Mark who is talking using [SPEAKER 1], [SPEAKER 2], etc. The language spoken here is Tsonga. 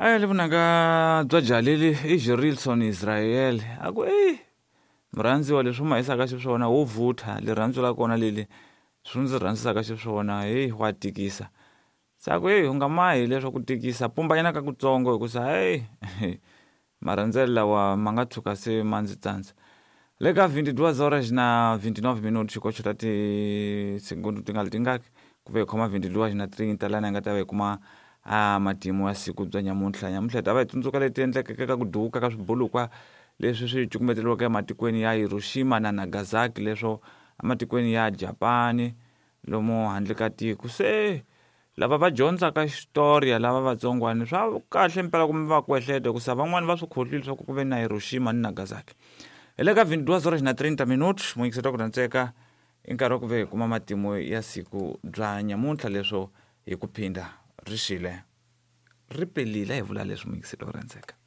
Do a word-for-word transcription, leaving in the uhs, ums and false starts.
[SPEAKER 1] a le vonaka bya jaleli i Jerilson Israel a ku ey murhandzi wa leswi ma hisaka xiswona wo vutha le rhandzu la kona leli swi ndzi rhandzisaka xiswona hey wa tikisa sa ku hey u nga mahi leswo ku tikisa pumbanyana ka kutsongo hikusa hey marhandzelo lawa ma nga tshuka se ma ndzi tsandza le ka twenty-two horas na twenty-nine minutos xikoxo ta tisegundo ti nga tingaki ku ve khoma twenty-two na three talana nga ta ve kuma a matimu ya siku bya nyamuntlha nyamuntlha ta va hi tsundzuka leti endlekeke ka ku duka ka swibulukwa leswi swi cukumeteliweke ematikweni ya Hiroshima na Nagasaki leswo ematikweni ya Japani lomu handle ka tiko se lava va dyondzaka xitoriya lava vatsongwana swa kahle mpela kumbe va ku ehleta ku sa van'wani va swi khohlile swa ku ku ve na Hiroshima na Nagasaki le ka twenty-two horas na thirty minutos muyingiseta ku rhandzeka i nkarhi wa ku ve kuma matimu ya siku bya nyamuntlha leswo hi ku phinda ri xile ri pelile hi vula leswi muyingiseta ku rhandzeka.